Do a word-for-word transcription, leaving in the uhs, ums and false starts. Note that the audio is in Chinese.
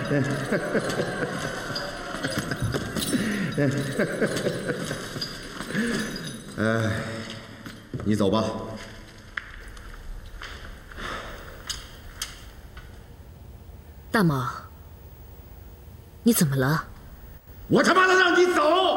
哎，你走吧。 大毛，你怎么了？ 我他妈的让你走！